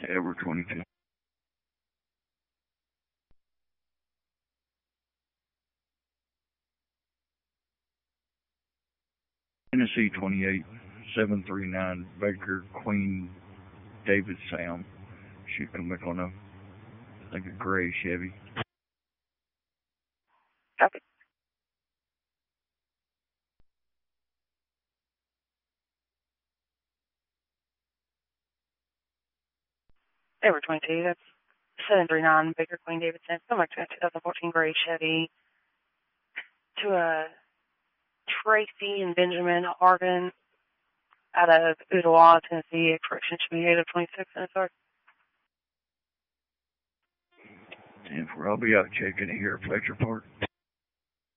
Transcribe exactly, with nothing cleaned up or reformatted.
Edward twenty-two. Tennessee twenty-eight, seven three nine, Baker, Queen, David, Sam. She's going to make on a, I think, a gray Chevy. Copy. Edward twenty-two, that's seven three nine, Baker, Queen, David, Sam. Come back to a twenty fourteen gray Chevy to a Tracy and Benjamin Harvin out of Ottawa, Tennessee. Expiration should be eight of twenty-six in the ten four, I'll be out checking it here at Fletcher Park.